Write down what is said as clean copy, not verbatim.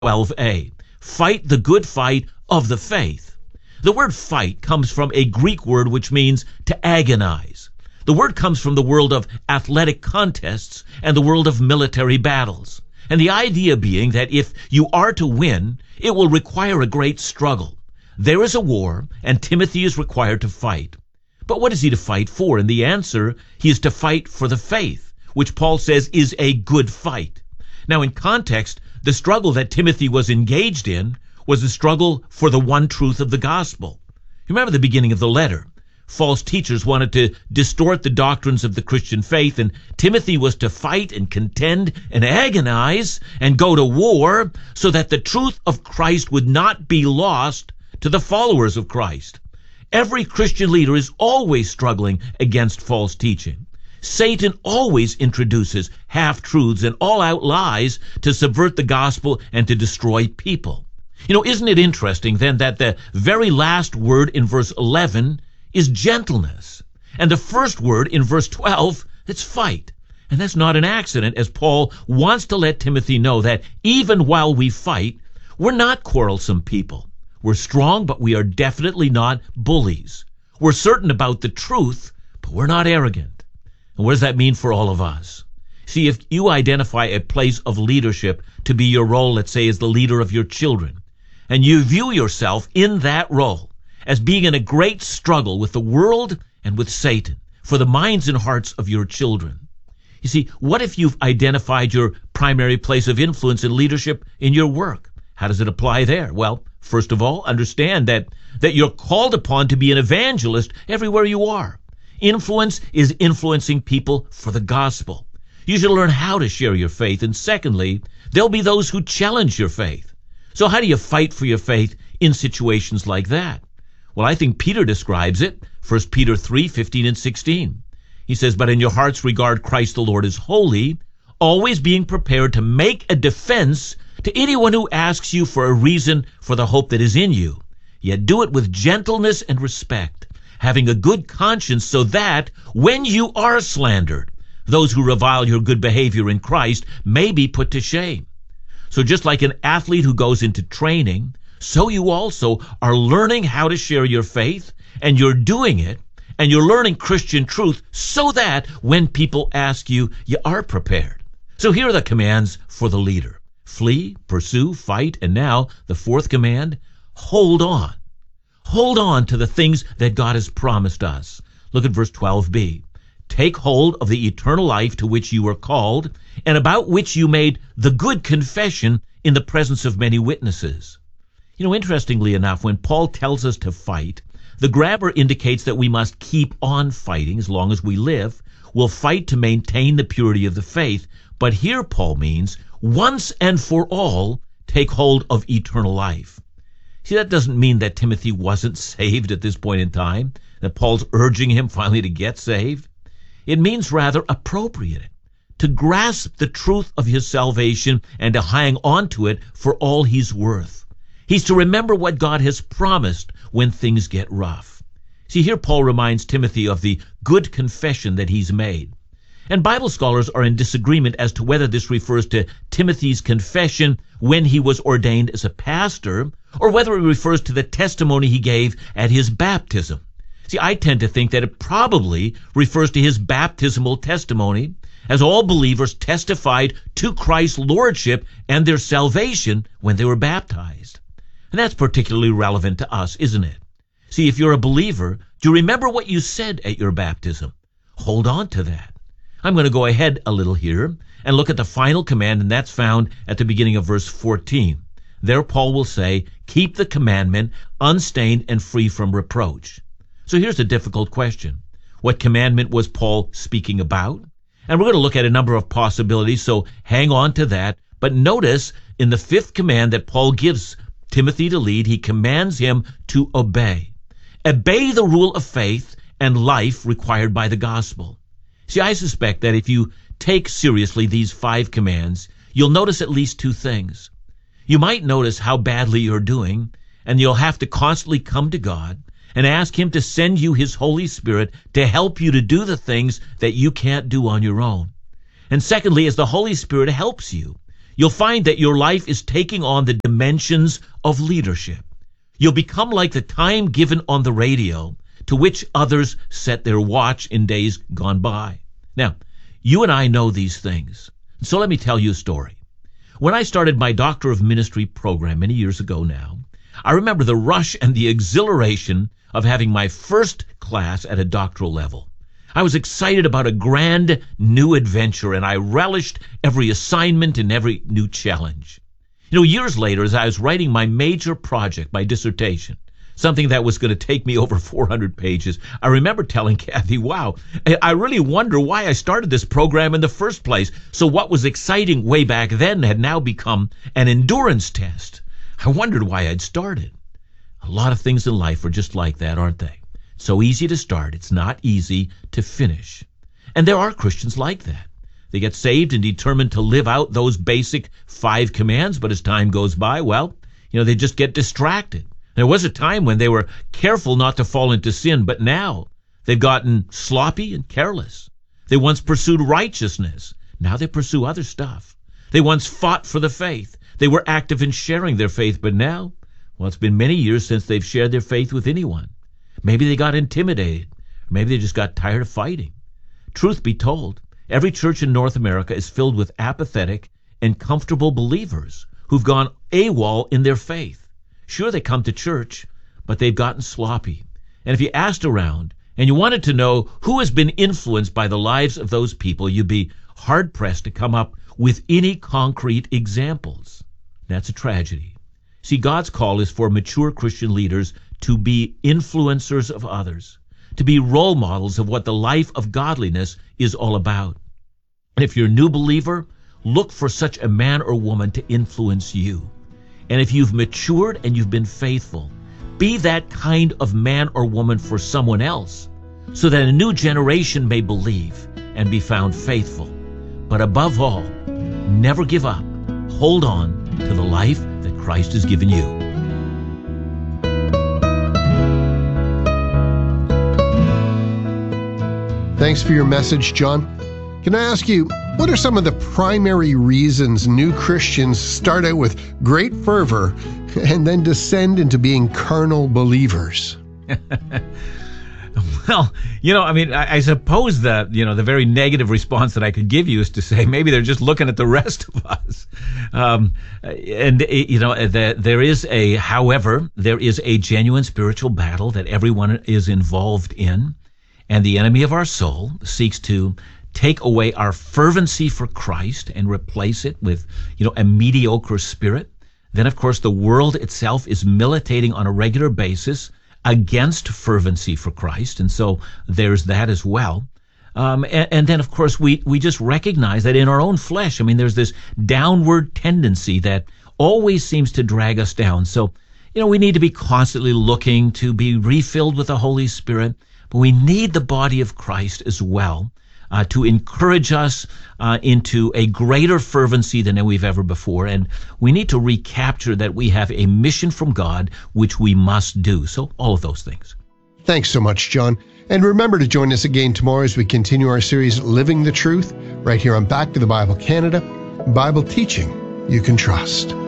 12a. Fight the good fight of the faith. The word fight comes from a Greek word which means to agonize. The word comes from the world of athletic contests and the world of military battles. And the idea being that if you are to win, it will require a great struggle. There is a war, and Timothy is required to fight. But what is he to fight for? And the answer, he is to fight for the faith, which Paul says is a good fight. Now, in context, the struggle that Timothy was engaged in was the struggle for the one truth of the gospel. Remember the beginning of the letter. False teachers wanted to distort the doctrines of the Christian faith, and Timothy was to fight and contend and agonize and go to war so that the truth of Christ would not be lost to the followers of Christ. Every Christian leader is always struggling against false teaching. Satan always introduces half-truths and all-out lies to subvert the gospel and to destroy people. Isn't it interesting then that the very last word in verse 11 is gentleness, and the first word in verse 12, it's fight. And that's not an accident, as Paul wants to let Timothy know that even while we fight, we're not quarrelsome people. We're strong, but we are definitely not bullies. We're certain about the truth, but we're not arrogant. And what does that mean for all of us? See, if you identify a place of leadership to be your role, let's say, as the leader of your children, and you view yourself in that role as being in a great struggle with the world and with Satan for the minds and hearts of your children. You see, what if you've identified your primary place of influence and leadership in your work? How does it apply there? Well, first of all, understand that you're called upon to be an evangelist everywhere you are. Influence is influencing people for the gospel. You should learn how to share your faith. And secondly, there'll be those who challenge your faith. So how do you fight for your faith in situations like that? Well, I think Peter describes it. 1 Peter 3:15 and 16. He says, "But in your hearts regard Christ the Lord as holy, always being prepared to make a defense to anyone who asks you for a reason for the hope that is in you. Yet do it with gentleness and respect, having a good conscience, so that when you are slandered, those who revile your good behavior in Christ may be put to shame." So just like an athlete who goes into training, so you also are learning how to share your faith, and you're doing it, and you're learning Christian truth so that when people ask you, you are prepared. So here are the commands for the leader. Flee, pursue, fight, and now the fourth command, hold on. Hold on to the things that God has promised us. Look at verse 12b. Take hold of the eternal life to which you were called, and about which you made the good confession in the presence of many witnesses. Interestingly enough, when Paul tells us to fight, the grammar indicates that we must keep on fighting as long as we live. We'll fight to maintain the purity of the faith. But here Paul means, once and for all, take hold of eternal life. See, that doesn't mean that Timothy wasn't saved at this point in time, that Paul's urging him finally to get saved. It means rather appropriate it, to grasp the truth of his salvation and to hang on to it for all he's worth. He's to remember what God has promised when things get rough. See, here Paul reminds Timothy of the good confession that he's made. And Bible scholars are in disagreement as to whether this refers to Timothy's confession when he was ordained as a pastor, or whether it refers to the testimony he gave at his baptism. See, I tend to think that it probably refers to his baptismal testimony, as all believers testified to Christ's lordship and their salvation when they were baptized. And that's particularly relevant to us, isn't it? See, if you're a believer, do you remember what you said at your baptism? Hold on to that. I'm going to go ahead a little here and look at the final command, and that's found at the beginning of verse 14. There Paul will say, keep the commandment unstained and free from reproach. So here's a difficult question. What commandment was Paul speaking about? And we're going to look at a number of possibilities, so hang on to that. But notice in the fifth command that Paul gives Timothy to lead, he commands him to obey. Obey the rule of faith and life required by the gospel. See, I suspect that if you take seriously these 5 commands, you'll notice at least 2 things. You might notice how badly you're doing, and you'll have to constantly come to God and ask him to send you his Holy Spirit to help you to do the things that you can't do on your own. And secondly, as the Holy Spirit helps you, You'll find that your life is taking on the dimensions of leadership. You'll become like the time given on the radio to which others set their watch in days gone by. Now, you and I know these things. So let me tell you a story. When I started my Doctor of Ministry program many years ago now, I remember the rush and the exhilaration of having my first class at a doctoral level. I was excited about a grand new adventure, and I relished every assignment and every new challenge. Years later, as I was writing my major project, my dissertation, something that was going to take me over 400 pages, I remember telling Kathy, wow, I really wonder why I started this program in the first place. So what was exciting way back then had now become an endurance test. I wondered why I'd started. A lot of things in life are just like that, aren't they? So easy to start, it's not easy to finish. And there are Christians like that. They get saved and determined to live out those basic 5 commands, but as time goes by, they just get distracted. There was a time when they were careful not to fall into sin, but now they've gotten sloppy and careless. They once pursued righteousness. Now they pursue other stuff. They once fought for the faith. They were active in sharing their faith, but now, it's been many years since they've shared their faith with anyone. Maybe they got intimidated. Or maybe they just got tired of fighting. Truth be told, every church in North America is filled with apathetic and comfortable believers who've gone AWOL in their faith. Sure, they come to church, but they've gotten sloppy. And if you asked around and you wanted to know who has been influenced by the lives of those people, you'd be hard-pressed to come up with any concrete examples. That's a tragedy. See, God's call is for mature Christian leaders to be influencers of others, to be role models of what the life of godliness is all about. And if you're a new believer, look for such a man or woman to influence you. And if you've matured and you've been faithful, be that kind of man or woman for someone else, so that a new generation may believe and be found faithful. But above all, never give up. Hold on to the life that Christ has given you. Thanks for your message, John. Can I ask you, what are some of the primary reasons new Christians start out with great fervor and then descend into being carnal believers? Well, I suppose that, the very negative response that I could give you is to say maybe they're just looking at the rest of us. There is a genuine spiritual battle that everyone is involved in. And the enemy of our soul seeks to take away our fervency for Christ and replace it with, a mediocre spirit. Then, of course, the world itself is militating on a regular basis against fervency for Christ. And so there's that as well. And then, of course, we just recognize that in our own flesh, there's this downward tendency that always seems to drag us down. So, we need to be constantly looking to be refilled with the Holy Spirit. But we need the body of Christ as well to encourage us into a greater fervency than we've ever before. And we need to recapture that we have a mission from God, which we must do. So all of those things. Thanks so much, John. And remember to join us again tomorrow as we continue our series, Living the Truth, right here on Back to the Bible Canada, Bible teaching you can trust.